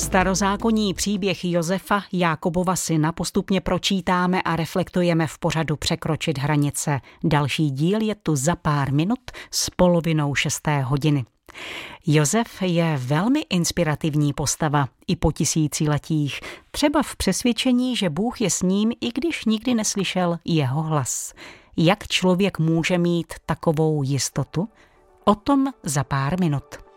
Starozákonní příběh Josefa, Jákobova syna, postupně pročítáme a reflektujeme v pořadu Překročit hranice. Další díl je tu za pár minut s polovinou 6. hodiny. Josef je velmi inspirativní postava i po tisíciletích, třeba v přesvědčení, že Bůh je s ním, i když nikdy neslyšel jeho hlas. Jak člověk může mít takovou jistotu? O tom za pár minut.